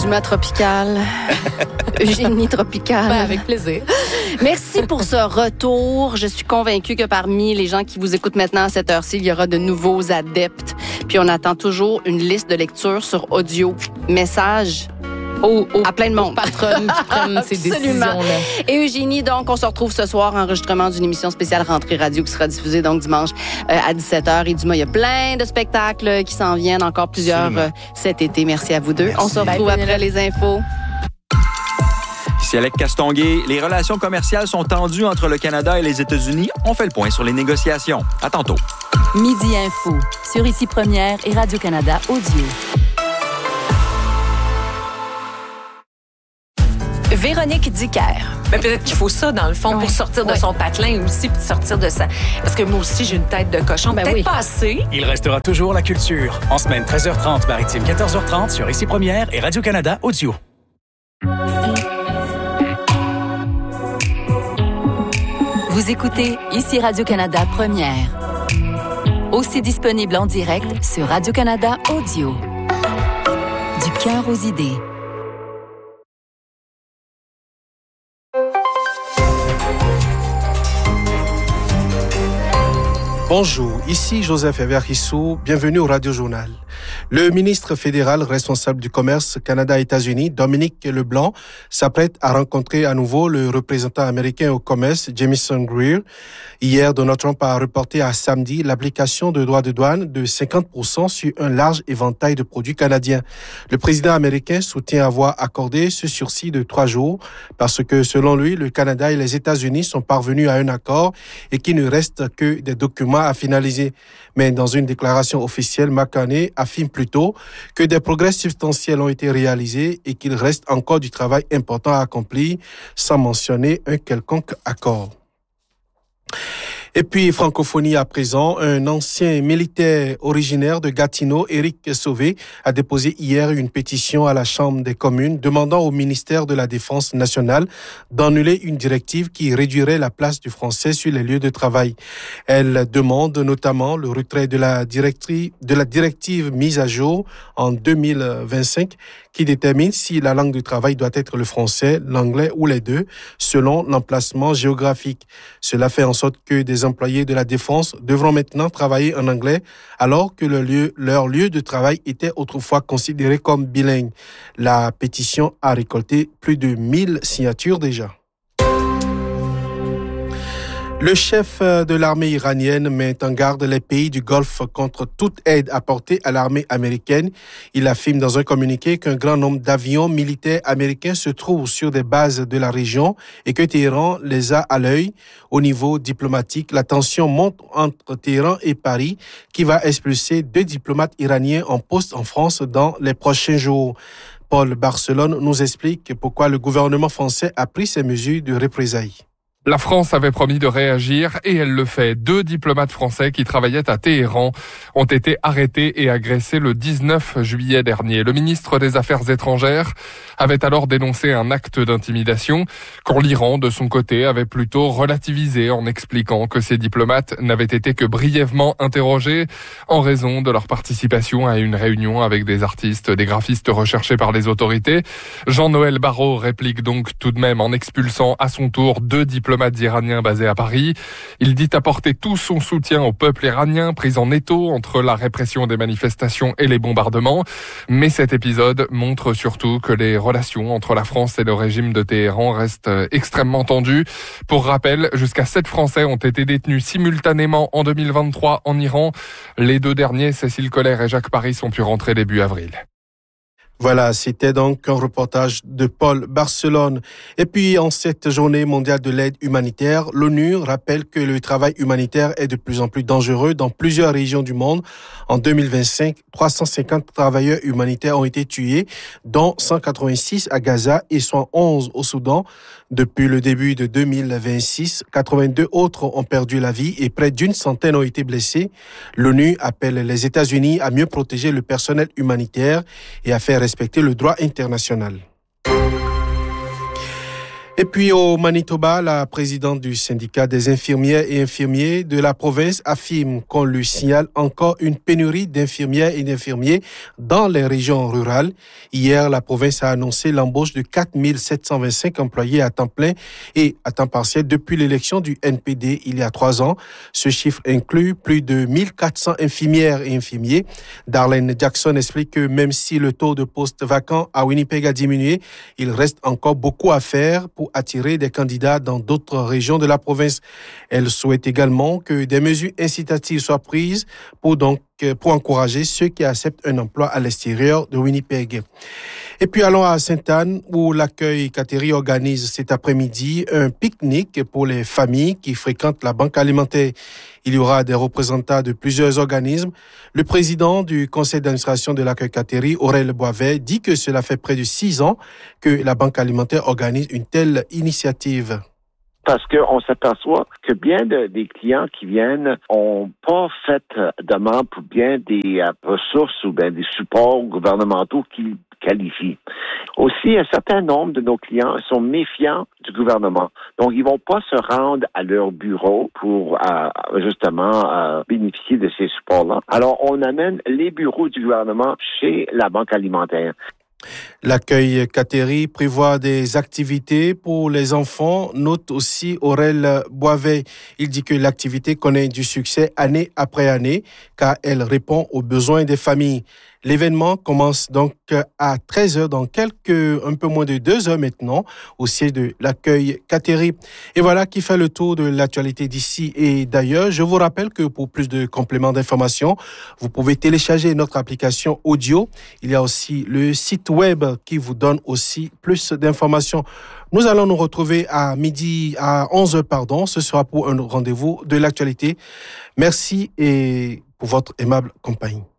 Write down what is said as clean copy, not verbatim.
Dumas tropical. Eugénie tropicale. Ben, avec plaisir. Merci pour ce retour. Je suis convaincue que parmi les gens qui vous écoutent maintenant à cette heure-ci, il y aura de nouveaux adeptes. Puis on attend toujours une liste de lecture sur audio. Message à plein de monde. Patronne qui prennent ces décisions-là. Et Eugénie, donc, on se retrouve ce soir, enregistrement d'une émission spéciale Rentrée Radio qui sera diffusée donc dimanche à 17h. Et Dumas, il y a plein de spectacles qui s'en viennent, encore plusieurs cet été. Merci à vous deux. Merci. On se retrouve après les infos. Ici Alec Castonguay. Les relations commerciales sont tendues entre le Canada et les États-Unis. On fait le point sur les négociations. À tantôt. Midi Info, sur Ici Première et Radio-Canada Audio. Véronique Dicker. Ben, peut-être qu'il faut ça, dans le fond, pour sortir de son patelin aussi, puis sortir de ça. Parce que moi aussi, j'ai une tête de cochon. Peut-être pas assez. Il restera toujours la culture. En semaine, 13h30, maritime, 14h30, sur Ici Première et Radio-Canada Audio. Vous écoutez Ici Radio-Canada Première. Aussi disponible en direct sur Radio-Canada Audio. Du cœur aux idées. Bonjour, ici Joseph Ever-Hissou, bienvenue au Radio Journal. Le ministre fédéral responsable du commerce Canada-États-Unis, Dominic LeBlanc, s'apprête à rencontrer à nouveau le représentant américain au commerce, Jamieson Greer. Hier, Donald Trump a reporté à samedi l'application de droits de douane de 50% sur un large éventail de produits canadiens. Le président américain soutient avoir accordé ce sursis de 3 jours parce que, selon lui, le Canada et les États-Unis sont parvenus à un accord et qu'il ne reste que des documents à finaliser. Mais dans une déclaration officielle, McCartney affirme plutôt que des progrès substantiels ont été réalisés et qu'il reste encore du travail important à accomplir, sans mentionner un quelconque accord. Et puis, francophonie à présent, un ancien militaire originaire de Gatineau, Éric Sauvé, a déposé hier une pétition à la Chambre des communes demandant au ministère de la Défense nationale d'annuler une directive qui réduirait la place du français sur les lieux de travail. Elle demande notamment le retrait de la directive mise à jour en 2025 qui détermine si la langue du travail doit être le français, l'anglais ou les deux, selon l'emplacement géographique. Cela fait en sorte que des employés de la défense devront maintenant travailler en anglais alors que leur lieu de travail était autrefois considéré comme bilingue. La pétition a récolté plus de 1000 signatures déjà. Le chef de l'armée iranienne met en garde les pays du Golfe contre toute aide apportée à l'armée américaine. Il affirme dans un communiqué qu'un grand nombre d'avions militaires américains se trouvent sur des bases de la région et que Téhéran les a à l'œil. Au niveau diplomatique, la tension monte entre Téhéran et Paris, qui va expulser 2 diplomates iraniens en poste en France dans les prochains jours. Paul Barcelone nous explique pourquoi le gouvernement français a pris ces mesures de représailles. La France avait promis de réagir et elle le fait. 2 diplomates français qui travaillaient à Téhéran ont été arrêtés et agressés le 19 juillet dernier. Le ministre des Affaires étrangères avait alors dénoncé un acte d'intimidation quand l'Iran, de son côté, avait plutôt relativisé en expliquant que ces diplomates n'avaient été que brièvement interrogés en raison de leur participation à une réunion avec des artistes, des graphistes recherchés par les autorités. Jean-Noël Barrot réplique donc tout de même en expulsant à son tour 2 diplomates iraniens basés à Paris. Il dit apporter tout son soutien au peuple iranien pris en étau entre la répression des manifestations et les bombardements. Mais cet épisode montre surtout que les relations entre la France et le régime de Téhéran restent extrêmement tendues. Pour rappel, jusqu'à 7 Français ont été détenus simultanément en 2023 en Iran. Les 2 derniers, Cécile Colère et Jacques Paris, ont pu rentrer début avril. Voilà, c'était donc un reportage de Paul Barcelone. Et puis, en cette journée mondiale de l'aide humanitaire, l'ONU rappelle que le travail humanitaire est de plus en plus dangereux dans plusieurs régions du monde. En 2025, 350 travailleurs humanitaires ont été tués, dont 186 à Gaza et 111 au Soudan. Depuis le début de 2026, 82 autres ont perdu la vie et près d'une centaine ont été blessés. L'ONU appelle les États-Unis à mieux protéger le personnel humanitaire et à faire respecter le droit international. Et puis au Manitoba, la présidente du syndicat des infirmières et infirmiers de la province affirme qu'on lui signale encore une pénurie d'infirmières et d'infirmiers dans les régions rurales. Hier, la province a annoncé l'embauche de 4 725 employés à temps plein et à temps partiel depuis l'élection du NPD il y a 3 ans. Ce chiffre inclut plus de 1400 infirmières et infirmiers. Darlene Jackson explique que même si le taux de postes vacants à Winnipeg a diminué, il reste encore beaucoup à faire pour attirer des candidats dans d'autres régions de la province. Elle souhaite également que des mesures incitatives soient prises pour encourager ceux qui acceptent un emploi à l'extérieur de Winnipeg. Et puis allons à Sainte-Anne où l'accueil Cateri organise cet après-midi un pique-nique pour les familles qui fréquentent la banque alimentaire. Il y aura des représentants de plusieurs organismes. Le président du conseil d'administration de l'accueil Cateri, Aurel Boisvert, dit que cela fait près de 6 ans que la banque alimentaire organise une telle initiative. Parce qu'on s'aperçoit que bien des clients qui viennent ont pas fait demande pour bien des ressources ou bien des supports gouvernementaux qui qualifient. Aussi, un certain nombre de nos clients sont méfiants du gouvernement. Donc, ils vont pas se rendre à leur bureau pour justement bénéficier de ces supports-là. Alors, on amène les bureaux du gouvernement chez la banque alimentaire. L'accueil Cateri prévoit des activités pour les enfants, note aussi Aurel Boisvert. Il dit que l'activité connaît du succès année après année car elle répond aux besoins des familles. L'événement commence donc à 13h dans un peu moins de 2 heures maintenant au siège de l'accueil Cateri. Et voilà qui fait le tour de l'actualité d'ici et d'ailleurs. Je vous rappelle que pour plus de compléments d'information, vous pouvez télécharger notre application audio. Il y a aussi le site web qui vous donne aussi plus d'informations. Nous allons nous retrouver à 11h, Ce sera pour un rendez-vous de l'actualité. Merci et pour votre aimable compagnie.